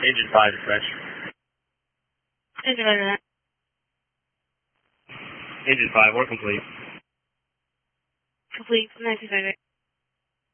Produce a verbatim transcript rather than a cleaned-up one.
Engine five, dispatch. Engine five. Engine five, we're complete. Complete, nine two five eight.